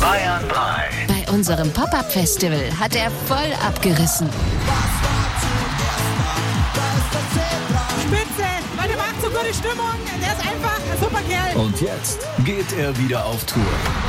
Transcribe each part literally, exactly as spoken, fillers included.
Bayern drei. Bei unserem Pop-Up-Festival hat er voll abgerissen. Spitze, weil der macht so gute Stimmung. Der ist einfach ein super Kerl. Und jetzt geht er wieder auf Tour.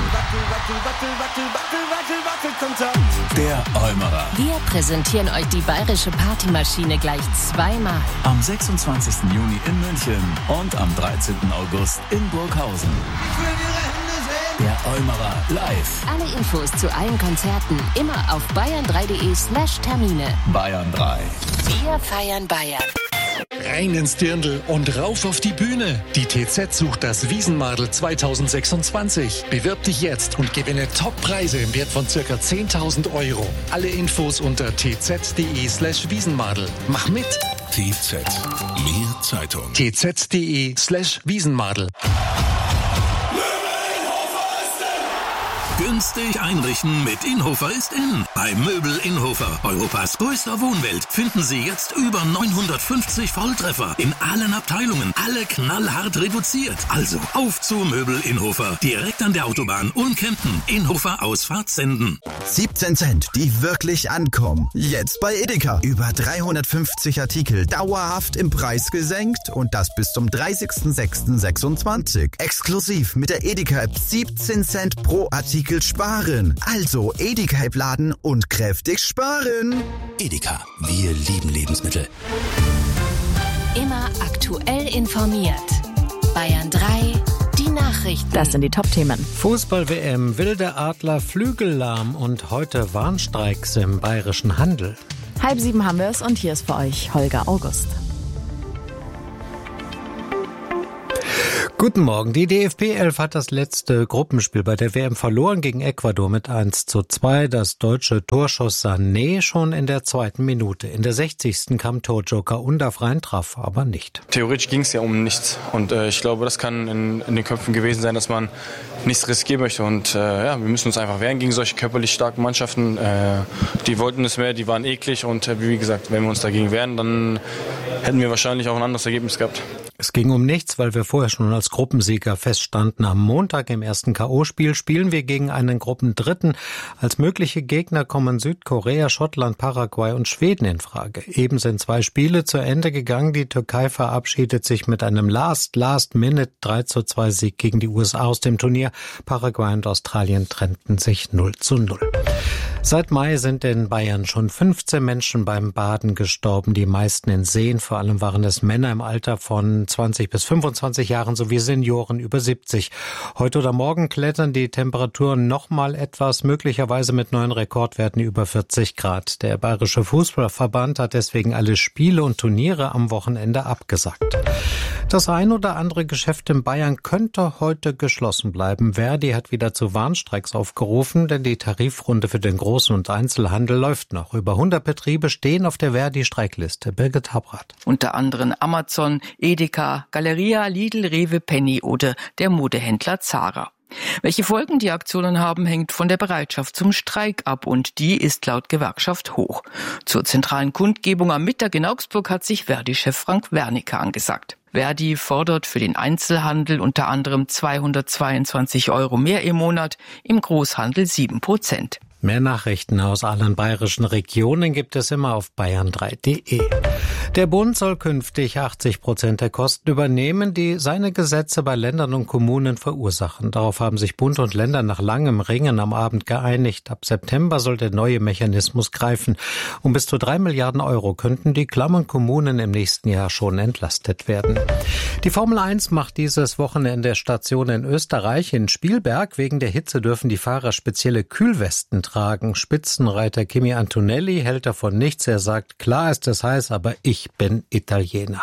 Der Eumerer. Wir präsentieren euch die bayerische Partymaschine gleich zweimal. Am sechsundzwanzigsten Juni in München und am dreizehnten August in Burghausen. Der Eumerer live. Alle Infos zu allen Konzerten immer auf bayern drei punkt de slash Termine. Bayern drei. Wir feiern Bayern. Rein ins Dirndl und rauf auf die Bühne. Die T Z sucht das Wiesenmadel zweitausendsechsundzwanzig. Bewirb dich jetzt und gewinne Top-Preise im Wert von ca. zehntausend Euro. Alle Infos unter tz.de slash Wiesenmadel. Mach mit! T Z. Mehr Zeitung. tz.de slash Wiesenmadel. Günstig einrichten mit Inhofer ist in. Bei Möbel Inhofer, Europas größter Wohnwelt, finden Sie jetzt über neunhundertfünfzig Volltreffer in allen Abteilungen. Alle knallhart reduziert. Also auf zu Möbel Inhofer. Direkt an der Autobahn und Kempten. Inhofer Ausfahrt Senden. siebzehn Cent, die wirklich ankommen. Jetzt bei Edeka. Über dreihundertfünfzig Artikel dauerhaft im Preis gesenkt und das bis zum dreißigsten sechsten sechsundzwanzig. Exklusiv mit der Edeka-App siebzehn Cent pro Artikel sparen. Also Edeka-App laden und kräftig sparen. Edeka, wir lieben Lebensmittel. Immer aktuell informiert. Bayern drei, die Nachrichten. Das sind die Top-Themen. Fußball-W M, wilde Adler flügellahm und heute Warnstreiks im bayerischen Handel. Halb sieben haben wir es und hier ist für euch Holger August. Guten Morgen. Die D F B elf hat das letzte Gruppenspiel bei der W M verloren gegen Ecuador mit eins zu zwei. Das deutsche Tor schoss Sané schon in der zweiten Minute. In der sechzigsten kam Torjoker Undav rein, traf aber nicht. Theoretisch ging es ja um nichts. Und äh, ich glaube, das kann in, in den Köpfen gewesen sein, dass man nichts riskieren möchte. Und äh, ja, wir müssen uns einfach wehren gegen solche körperlich starken Mannschaften. Äh, die wollten es mehr, die waren eklig. Und äh, wie gesagt, wenn wir uns dagegen wehren, dann hätten wir wahrscheinlich auch ein anderes Ergebnis gehabt. Es ging um nichts, weil wir vorher schon als Gruppensieger feststanden. Am Montag im ersten K O-Spiel spielen wir gegen einen Gruppendritten. Als mögliche Gegner kommen Südkorea, Schottland, Paraguay und Schweden in Frage. Eben sind zwei Spiele zu Ende gegangen. Die Türkei verabschiedet sich mit einem Last-Last-Minute drei zu zwei Sieg gegen die U S A aus dem Turnier. Paraguay und Australien trennten sich null zu null. Seit Mai sind in Bayern schon fünfzehn Menschen beim Baden gestorben, die meisten in Seen. Vor allem waren es Männer im Alter von zwanzig bis fünfundzwanzig Jahren sowie Senioren über siebzig. Heute oder morgen klettern die Temperaturen noch mal etwas, möglicherweise mit neuen Rekordwerten über vierzig Grad. Der Bayerische Fußballverband hat deswegen alle Spiele und Turniere am Wochenende abgesagt. Das ein oder andere Geschäft in Bayern könnte heute geschlossen bleiben. Verdi hat wieder zu Warnstreiks aufgerufen, denn die Tarifrunde für den Großen- und Einzelhandel läuft noch. Über hundert Betriebe stehen auf der Verdi-Streikliste. Birgit Habrath. Unter anderem Amazon, Edeka, Galeria, Lidl, Rewe, Penny oder der Modehändler Zara. Welche Folgen die Aktionen haben, hängt von der Bereitschaft zum Streik ab und die ist laut Gewerkschaft hoch. Zur zentralen Kundgebung am Mittag in Augsburg hat sich Verdi-Chef Frank Wernicke angesagt. Verdi fordert für den Einzelhandel unter anderem zweihundertzweiundzwanzig Euro mehr im Monat, im Großhandel sieben Prozent. Mehr Nachrichten aus allen bayerischen Regionen gibt es immer auf bayern drei punkt de. Der Bund soll künftig achtzig Prozent der Kosten übernehmen, die seine Gesetze bei Ländern und Kommunen verursachen. Darauf haben sich Bund und Länder nach langem Ringen am Abend geeinigt. Ab September soll der neue Mechanismus greifen. Um bis zu drei Milliarden Euro könnten die klammen Kommunen im nächsten Jahr schon entlastet werden. Die Formel eins macht dieses Wochenende Station in Österreich. In Spielberg wegen der Hitze dürfen die Fahrer spezielle Kühlwesten tragen. Spitzenreiter Kimi Antonelli hält davon nichts. Er sagt, klar ist es heiß, aber ich bin Italiener.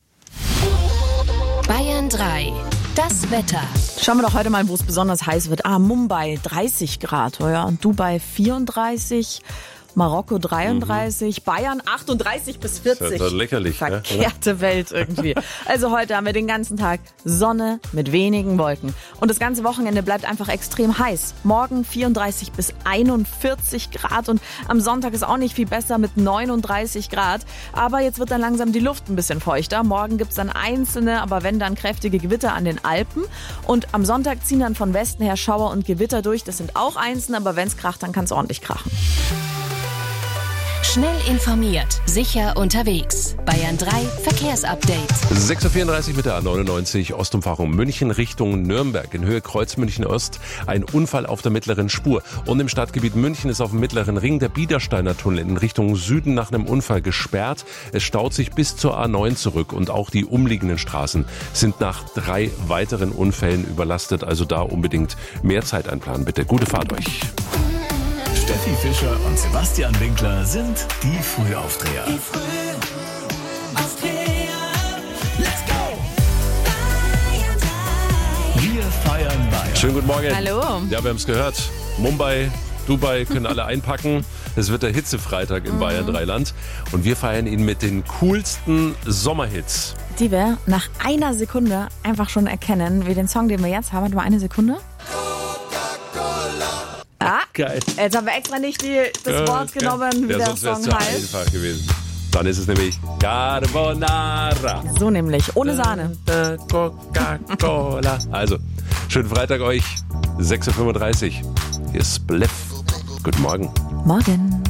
Bayern drei. Das Wetter. Schauen wir doch heute mal, wo es besonders heiß wird. Ah, Mumbai dreißig Grad, oh ja, und Dubai vierunddreißig. Marokko dreiunddreißig, mhm. Bayern achtunddreißig bis vierzig. Das ist ja lächerlich. Verkehrte ne? Welt irgendwie. Also heute haben wir den ganzen Tag Sonne mit wenigen Wolken. Und das ganze Wochenende bleibt einfach extrem heiß. Morgen vierunddreißig bis einundvierzig Grad und am Sonntag ist auch nicht viel besser mit neununddreißig Grad. Aber jetzt wird dann langsam die Luft ein bisschen feuchter. Morgen gibt es dann einzelne, aber wenn dann kräftige Gewitter an den Alpen. Und am Sonntag ziehen dann von Westen her Schauer und Gewitter durch. Das sind auch einzelne, aber wenn es kracht, dann kann es ordentlich krachen. Schnell informiert, sicher unterwegs. Bayern drei Verkehrsupdate. sechs Uhr vierunddreißig mit der A neunundneunzig Ostumfahrung München Richtung Nürnberg in Höhe Kreuz München Ost. Ein Unfall auf der mittleren Spur. Und im Stadtgebiet München ist auf dem mittleren Ring der Biedersteiner Tunnel in Richtung Süden nach einem Unfall gesperrt. Es staut sich bis zur A neun zurück und auch die umliegenden Straßen sind nach drei weiteren Unfällen überlastet. Also da unbedingt mehr Zeit einplanen, bitte. Gute Fahrt euch. Steffi Fischer und Sebastian Winkler sind die Frühaufdreher. Die Frühaufdreher. Let's go! Wir feiern Bayern. Schönen guten Morgen. Hallo. Ja, wir haben es gehört. Mumbai, Dubai können alle einpacken. Es wird der Hitzefreitag in mhm. Bayern Dreiland. Und wir feiern ihn mit den coolsten Sommerhits. Die wir nach einer Sekunde einfach schon erkennen, wie den Song, den wir jetzt haben. Warte mal eine Sekunde. Ah, geil. Jetzt haben wir extra nicht die, das ja, Wort genommen, wie ja, der Song heißt. Einfach gewesen. Dann ist es nämlich Carbonara. So nämlich, ohne Sahne. Coca-Cola. Also, schönen Freitag euch, sechs Uhr fünfunddreißig. Hier ist Spliff. Guten Morgen. Morgen.